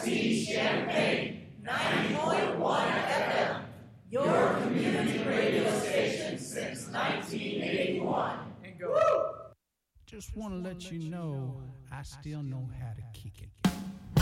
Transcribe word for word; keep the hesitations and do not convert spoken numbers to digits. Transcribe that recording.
Champaign, ninety point one F M, your community radio station since nineteen eighty-one. And go. Woo! Just want to let you know I still know how to kick it.